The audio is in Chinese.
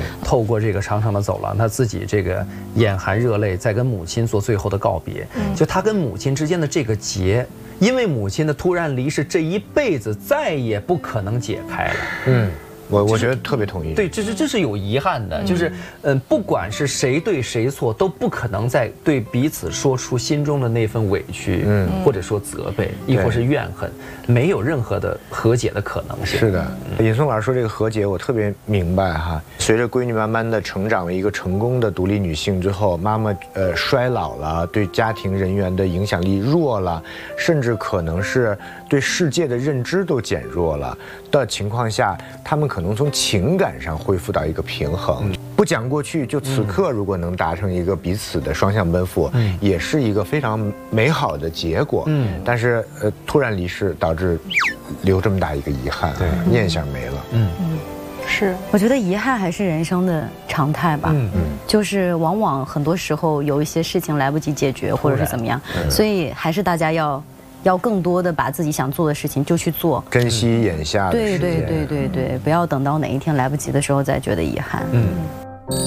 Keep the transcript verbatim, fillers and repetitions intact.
透过这个长长的走廊，他自己这个眼含热泪，在跟母亲做最后的告别。就他跟母亲之间的这个结，因为母亲的突然离世，这一辈子再也不可能解开了。嗯。 我我觉得特别同意。 对，这是这是有遗憾的，就是嗯，不管是谁对谁错，都不可能再对彼此说出心中的那份委屈，嗯，或者说责备，亦或是怨恨，没有任何的和解的可能性。 是的，尹松老师说这个和解，我特别明白哈。随着闺女慢慢的成长为一个成功的独立女性之后，妈妈呃衰老了，对家庭人员的影响力弱了，甚至可能是对世界的认知都减弱了的情况下，他们可能从情感上恢复到一个平衡。不讲过去，就此刻如果能达成一个彼此的双向奔赴，嗯，也是一个非常美好的结果。嗯，但是呃突然离世导致留这么大一个遗憾，对，念想没了。嗯嗯， 是，我觉得遗憾还是人生的常态吧。嗯嗯，就是往往很多时候有一些事情来不及解决，或者是怎么样，所以还是大家要。要更多的把自己想做的事情就去做， 珍惜眼下的时间。 对对对对对，不要等到哪一天来不及的时候再觉得遗憾。嗯。